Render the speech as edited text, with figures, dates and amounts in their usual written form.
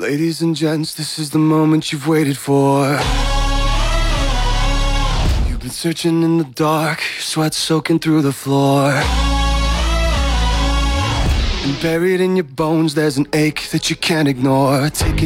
Ladies and gents, this is the moment you've waited for. You've been searching in the dark, your sweat soaking through the floor. And buried in your bones, there's an ache that you can't ignore. Take